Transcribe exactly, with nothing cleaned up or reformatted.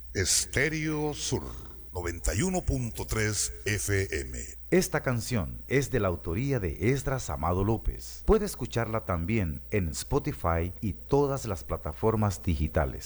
Estéreo Sur noventa y uno punto tres F M. Esta canción es de la autoría de Esdras Amado López. Puede escucharla también en Spotify y todas las plataformas digitales.